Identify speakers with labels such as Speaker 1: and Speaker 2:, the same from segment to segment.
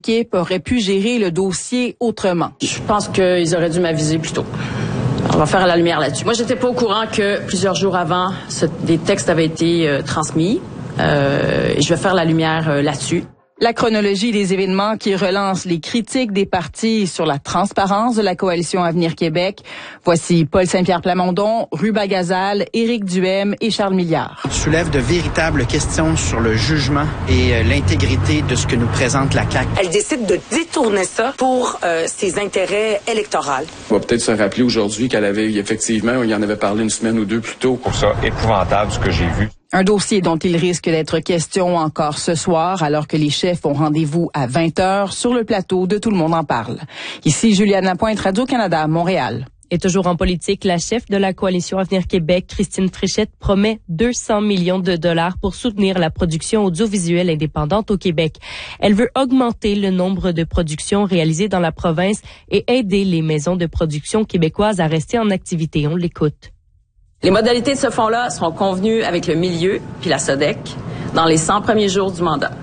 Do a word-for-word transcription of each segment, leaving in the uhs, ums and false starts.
Speaker 1: L'équipe aurait pu gérer le dossier autrement.
Speaker 2: Je pense qu'ils auraient dû m'aviser plus tôt. On va faire la lumière là-dessus. Moi, j'étais pas au courant que plusieurs jours avant, ce, des textes avaient été euh, transmis. Euh, et je vais faire la lumière euh, là-dessus.
Speaker 1: La chronologie des événements qui relancent les critiques des partis sur la transparence de la coalition Avenir Québec. Voici Paul Saint-Pierre Plamondon, Ruba Gazal, Éric Duhem et Charles Milliard.
Speaker 3: Soulève de véritables questions sur le jugement et euh, l'intégrité de ce que nous présente la C A Q.
Speaker 4: Elle décide de détourner ça pour euh, ses intérêts électoraux.
Speaker 5: On va peut-être se rappeler aujourd'hui qu'elle avait effectivement, il y en avait parlé une semaine ou deux plus tôt.
Speaker 6: Pour ça, épouvantable ce que j'ai vu.
Speaker 1: Un dossier dont il risque d'être question encore ce soir, alors que les chefs ont rendez-vous à vingt heures sur le plateau de Tout le monde en parle. Ici Juliane Lapointe, Radio-Canada, Montréal.
Speaker 7: Et toujours en politique, la chef de la coalition Avenir Québec, Christine Fréchette, promet deux cents millions de dollars pour soutenir la production audiovisuelle indépendante au Québec. Elle veut augmenter le nombre de productions réalisées dans la province et aider les maisons de production québécoises à rester en activité. On l'écoute.
Speaker 2: Les modalités de ce fonds-là seront convenues avec le milieu puis la S O D E C dans les cent premiers jours du mandat.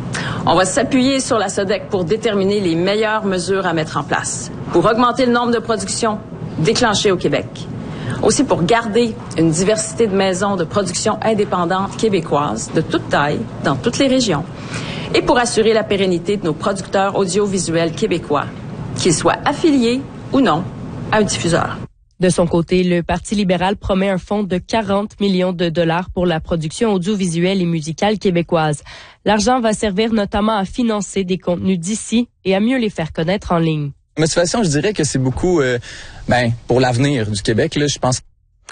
Speaker 2: On va s'appuyer sur la S O D E C pour déterminer les meilleures mesures à mettre en place, pour augmenter le nombre de productions déclenchées au Québec. Aussi pour garder une diversité de maisons de production indépendantes québécoises de toute taille dans toutes les régions et pour assurer la pérennité de nos producteurs audiovisuels québécois, qu'ils soient affiliés ou non à un diffuseur.
Speaker 7: De son côté, le Parti libéral promet un fonds de quarante millions de dollars pour la production audiovisuelle et musicale québécoise. L'argent va servir notamment à financer des contenus d'ici et à mieux les faire connaître en ligne.
Speaker 8: La motivation, je dirais que c'est beaucoup euh, ben pour l'avenir du Québec, là, je pense.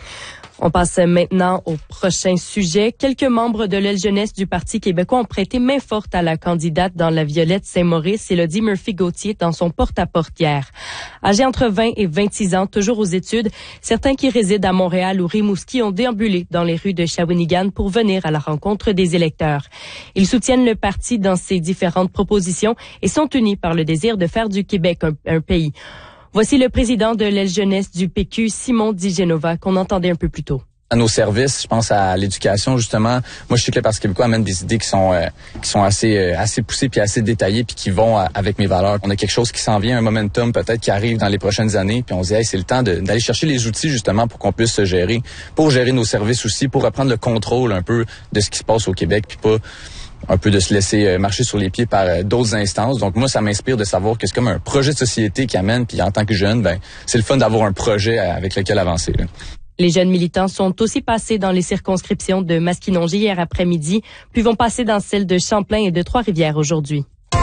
Speaker 7: On passe maintenant au prochain sujet. Quelques membres de l'aile jeunesse du Parti québécois ont prêté main forte à la candidate dans la Violette Saint-Maurice, Élodie Murphy-Gauthier, dans son porte-à-porte hier. Âgés entre vingt et vingt-six ans, toujours aux études, certains qui résident à Montréal ou Rimouski ont déambulé dans les rues de Shawinigan pour venir à la rencontre des électeurs. Ils soutiennent le parti dans ses différentes propositions et sont unis par le désir de faire du Québec un, un pays. Voici le président de l'aile jeunesse du P Q, Simon Di Genova, qu'on entendait un peu plus tôt.
Speaker 8: À nos services, je pense à l'éducation justement. Moi, je sais que le Parti québécois amène des idées qui sont euh, qui sont assez euh, assez poussées puis assez détaillées puis qui vont euh, avec mes valeurs. On a quelque chose qui s'en vient, un momentum peut-être qui arrive dans les prochaines années. Puis on se dit, hey, c'est le temps de, d'aller chercher les outils justement pour qu'on puisse se gérer, pour gérer nos services aussi, pour reprendre le contrôle un peu de ce qui se passe au Québec, puis pas un peu de se laisser marcher sur les pieds par d'autres instances. Donc moi, ça m'inspire de savoir que c'est comme un projet de société qui amène, puis en tant que jeune, ben c'est le fun d'avoir un projet avec lequel avancer, là.
Speaker 7: Les jeunes militants sont aussi passés dans les circonscriptions de Masquinongé hier après-midi, puis vont passer dans celles de Champlain et de Trois-Rivières aujourd'hui.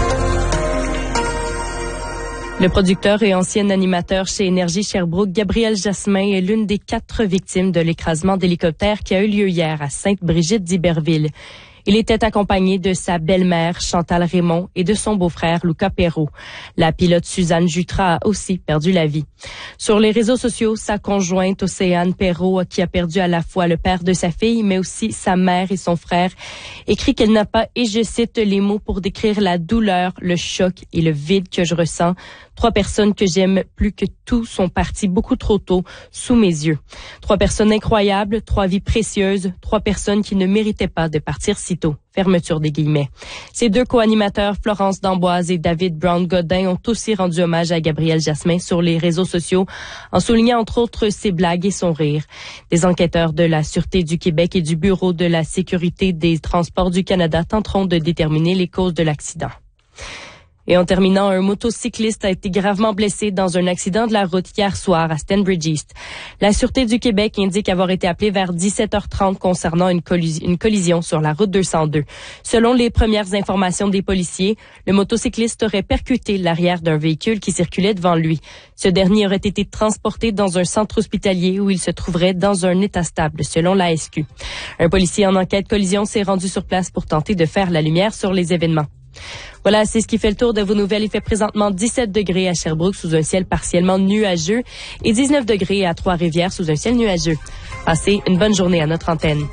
Speaker 7: Le producteur et ancien animateur chez Énergie Sherbrooke, Gabriel Jasmin, est l'une des quatre victimes de l'écrasement d'hélicoptère qui a eu lieu hier à Sainte-Brigitte d'Iberville. Il était accompagné de sa belle-mère, Chantal Raymond, et de son beau-frère, Luca Perrault. La pilote Suzanne Jutra a aussi perdu la vie. Sur les réseaux sociaux, sa conjointe, Océane Perrault, qui a perdu à la fois le père de sa fille, mais aussi sa mère et son frère, écrit qu'elle n'a pas, et je cite les mots pour décrire la douleur, le choc et le vide que je ressens. Trois personnes que j'aime plus que tout sont parties beaucoup trop tôt sous mes yeux. Trois personnes incroyables, trois vies précieuses, trois personnes qui ne méritaient pas de partir si tôt. Fermeture des guillemets. Ces deux co-animateurs, Florence d'Amboise et David Brown-Godin, ont aussi rendu hommage à Gabriel Jasmin sur les réseaux sociaux, en soulignant entre autres ses blagues et son rire. Des enquêteurs de la Sûreté du Québec et du Bureau de la Sécurité des Transports du Canada tenteront de déterminer les causes de l'accident. Et en terminant, un motocycliste a été gravement blessé dans un accident de la route hier soir à Stanbridge East. La Sûreté du Québec indique avoir été appelée vers dix-sept heures trente concernant une, collis- une collision sur la route deux cent deux. Selon les premières informations des policiers, le motocycliste aurait percuté l'arrière d'un véhicule qui circulait devant lui. Ce dernier aurait été transporté dans un centre hospitalier où il se trouverait dans un état stable, selon la S Q. Un policier en enquête collision s'est rendu sur place pour tenter de faire la lumière sur les événements. Voilà, c'est ce qui fait le tour de vos nouvelles. Il fait présentement dix-sept degrés à Sherbrooke sous un ciel partiellement nuageux et dix-neuf degrés à Trois-Rivières sous un ciel nuageux. Passez une bonne journée à notre antenne.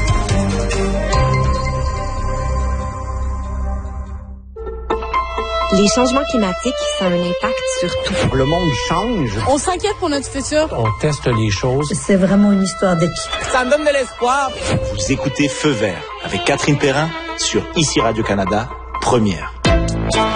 Speaker 9: Les changements climatiques, ça a un impact sur tout.
Speaker 10: Le monde change.
Speaker 11: On s'inquiète pour notre futur.
Speaker 10: On teste les choses.
Speaker 12: C'est vraiment une histoire d'équipe.
Speaker 11: Ça me donne de l'espoir.
Speaker 13: Vous écoutez Feu vert avec Catherine Perrin sur Ici Radio-Canada, première.